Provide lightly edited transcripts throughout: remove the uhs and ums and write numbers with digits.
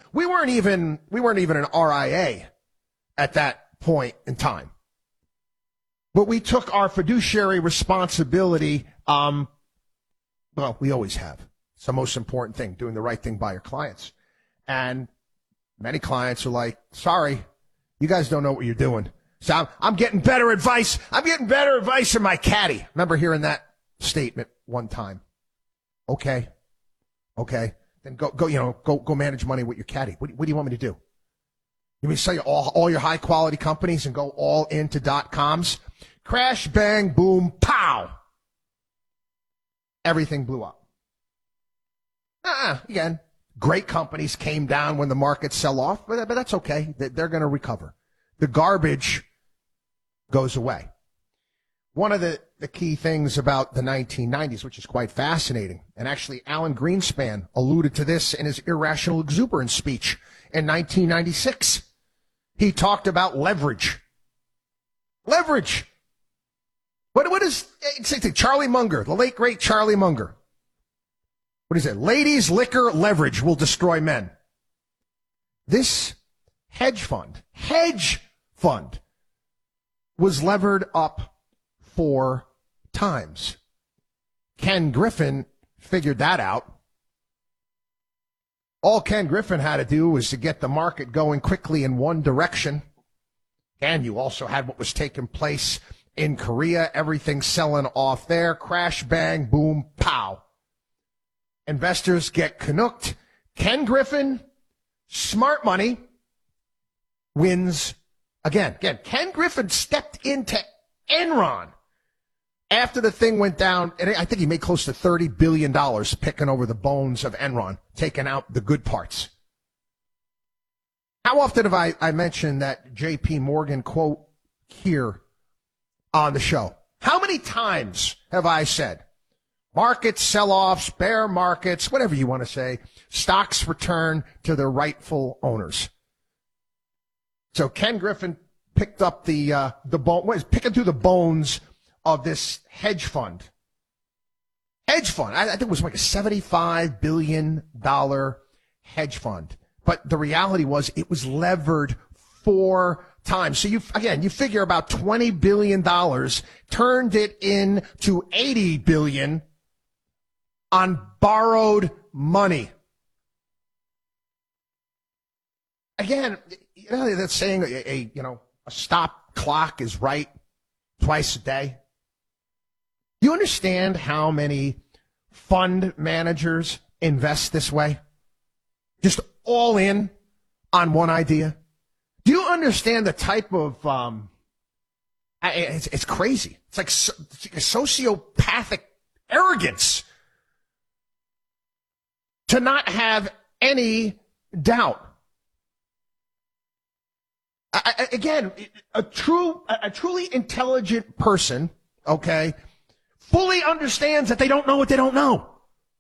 We weren't even an RIA at that point in time. But we took our fiduciary responsibility. Well, we always have. It's the most important thing, doing the right thing by your clients. And many clients are like, sorry, you guys don't know what you're doing. So I'm getting better advice. I'm getting better advice from my caddy. Remember hearing that statement one time. Okay. Then go manage money with your caddy. What do you want me to do? You mean sell you all your high quality companies and go all into .coms? Crash, bang, boom, pow. Everything blew up. Again, great companies came down when the markets sell off, but that's okay. They're going to recover. The garbage goes away. One of the key things about the 1990s, which is quite fascinating, and actually Alan Greenspan alluded to this in his Irrational Exuberance speech in 1996. He talked about leverage. Leverage. What is Charlie Munger, the late great Charlie Munger? What is it? Ladies, liquor, leverage will destroy men. This hedge fund was levered up 4 times. Ken Griffin figured that out. All Ken Griffin had to do was to get the market going quickly in one direction. And you also had what was taking place in Korea, everything selling off there. Crash, bang, boom, pow. Investors get canucked. Ken Griffin, smart money, wins again. Ken Griffin stepped into Enron after the thing went down, and I think he made close to $30 billion picking over the bones of Enron, taking out the good parts. How often have I mentioned that J.P. Morgan quote here on the show? How many times have I said, market sell-offs, bear markets, whatever you want to say, stocks return to their rightful owners? So Ken Griffin picked up the bone, picking through the bones of this hedge fund. I think it was like a $75 billion hedge fund. But the reality was it was levered 4 times. So you figure about $20 billion, turned it into $80 billion on borrowed money. Again, that's saying a stop clock is right twice a day. You understand how many fund managers invest this way? Just all in on one idea? Do you understand the type of, it's crazy. It's like a sociopathic arrogance to not have any doubt. Again, a truly intelligent person, okay, fully understands that they don't know what they don't know.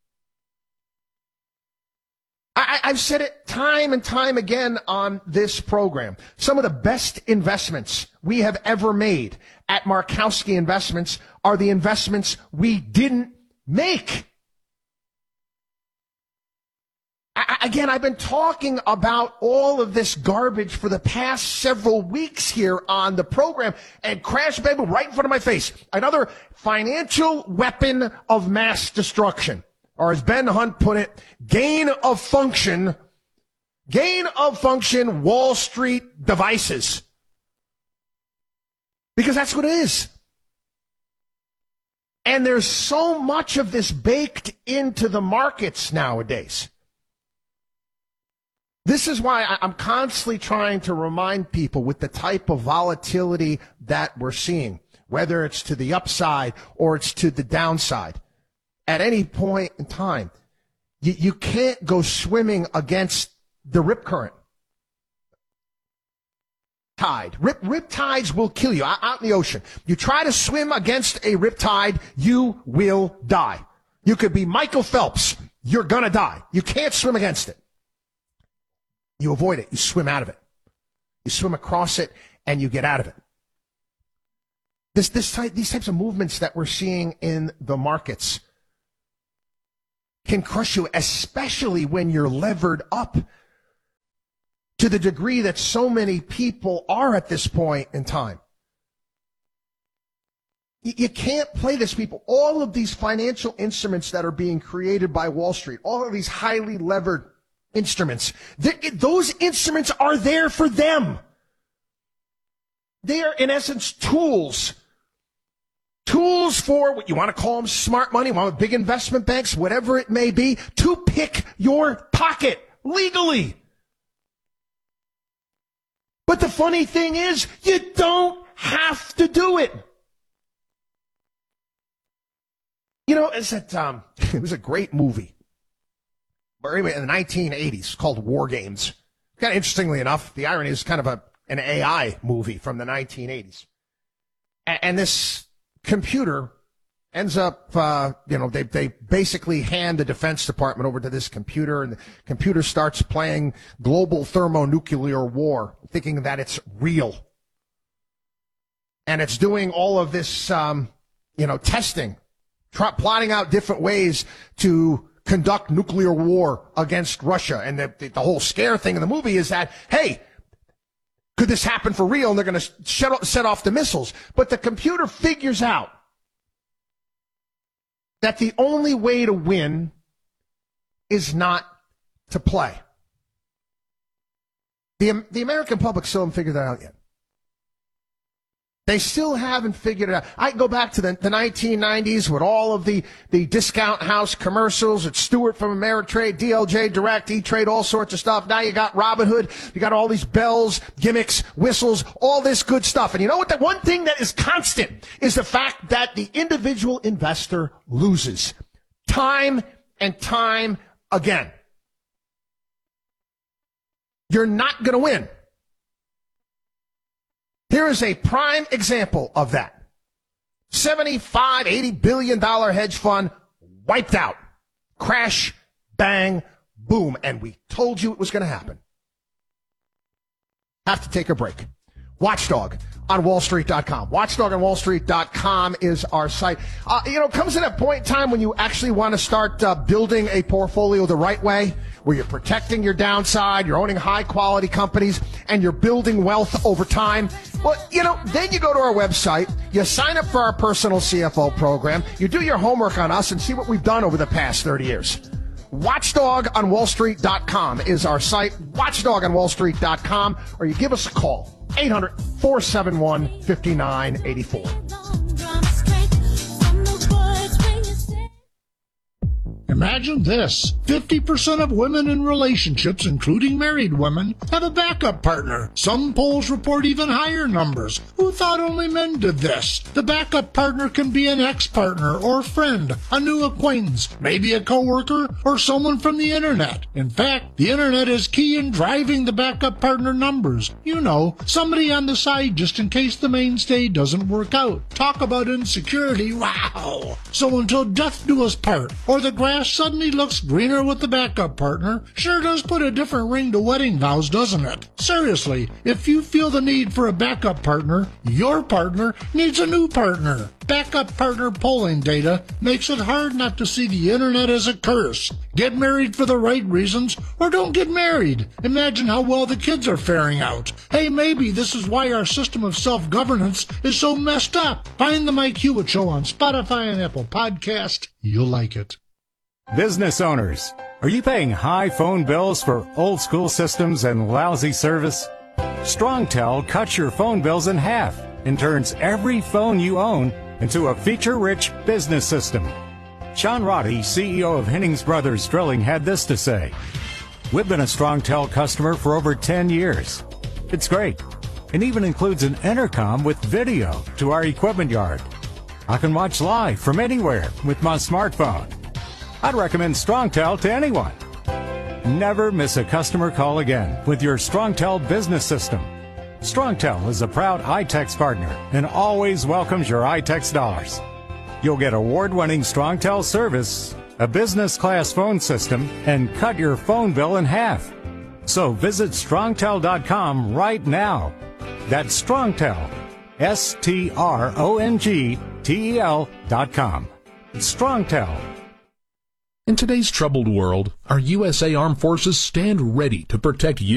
I've said it time and time again on this program. Some of the best investments we have ever made at Markowski Investments are the investments we didn't make. Again, I've been talking about all of this garbage for the past several weeks here on the program, and crash baby right in front of my face. Another financial weapon of mass destruction. Or as Ben Hunt put it, gain of function Wall Street devices. Because that's what it is. And there's so much of this baked into the markets nowadays. This is why I'm constantly trying to remind people with the type of volatility that we're seeing, whether it's to the upside or it's to the downside. At any point in time, you can't go swimming against the rip current. Tide. Rip tides will kill you out in the ocean. You try to swim against a rip tide, you will die. You could be Michael Phelps. You're going to die. You can't swim against it. You avoid it. You swim out of it. You swim across it, and you get out of it. These types of movements that we're seeing in the markets can crush you, especially when you're levered up to the degree that so many people are at this point in time. You can't play this, people. All of these financial instruments that are being created by Wall Street, all of these highly levered instruments, those instruments are there for them. They are, in essence, tools. Tools for what you want to call them, smart money, one of big investment banks, whatever it may be, to pick your pocket legally. But the funny thing is, you don't have to do it. You know, it was a great movie. In the 1980s called War Games. Kind of interestingly enough, the irony is kind of an AI movie from the 1980s. And this computer ends up, they basically hand the Defense Department over to this computer, and the computer starts playing global thermonuclear war, thinking that it's real. And it's doing all of this, testing, plotting out different ways to conduct nuclear war against Russia. And the whole scare thing in the movie is that, hey, could this happen for real? And they're going to set off the missiles. But the computer figures out that the only way to win is not to play. The American public still haven't figured that out yet. They still haven't figured it out. I go back to the 1990s with all of the discount house commercials. It's Stewart from Ameritrade, DLJ Direct, E-Trade, all sorts of stuff. Now you got Robinhood. You got all these bells, gimmicks, whistles, all this good stuff. And you know what? The one thing that is constant is the fact that the individual investor loses time and time again. You're not going to win. Here is a prime example of that. $75, $80 billion hedge fund wiped out. Crash, bang, boom. And we told you it was going to happen. Have to take a break. Watchdog on WallStreet.com. Watchdog on WallStreet.com is our site. Comes at a point in time when you actually want to start building a portfolio the right way, where you're protecting your downside, you're owning high-quality companies, and you're building wealth over time. Well, then you go to our website, you sign up for our personal CFO program, you do your homework on us, and see what we've done over the past 30 years. Watchdog on WallStreet.com is our site, Watchdog on WallStreet.com, or you give us a call, 800-471-5984. Imagine this. 50% of women in relationships, including married women, have a backup partner. Some polls report even higher numbers. Who thought only men did this? The backup partner can be an ex-partner or friend, a new acquaintance, maybe a coworker, or someone from the internet. In fact, the internet is key in driving the backup partner numbers. Somebody on the side just in case the mainstay doesn't work out. Talk about insecurity, wow! So until death do us part, or the grass suddenly looks greener with the backup partner, sure does put a different ring to wedding vows, doesn't it? Seriously, if you feel the need for a backup partner, your partner needs a new partner. Backup partner polling data makes it hard not to see the internet as a curse. Get married for the right reasons, or don't get married. Imagine how well the kids are faring out. Hey, maybe this is why our system of self-governance is so messed up. Find the Mike Hewitt Show on Spotify and Apple Podcast. You'll like it. Business owners, are you paying high phone bills for old school systems and lousy service? StrongTel cuts your phone bills in half and turns every phone you own into a feature-rich business system. Sean Roddy, CEO of Hennings Brothers Drilling, had this to say: "We've been a StrongTel customer for over 10 years. It's great. It even includes an intercom with video to our equipment yard. I can watch live from anywhere with my smartphone. I'd recommend StrongTel to anyone. Never miss a customer call again with your StrongTel business system. StrongTel is a proud iTex partner and always welcomes your iTex dollars. You'll get award-winning StrongTel service, a business-class phone system, and cut your phone bill in half. So visit StrongTel.com right now. That's StrongTel, StrongTel.com. StrongTel. In today's troubled world, our USA Armed Forces stand ready to protect you